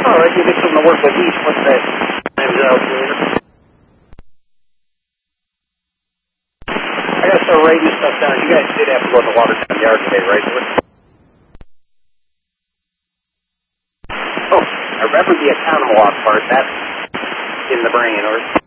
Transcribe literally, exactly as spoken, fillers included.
All right, you get something to work with East. What's that? Name's Alexander. I got to start writing this stuff down. You guys did have to go to the Watertown Yard today, right? Oh, I remember the Economolog part. That's in the brain, or...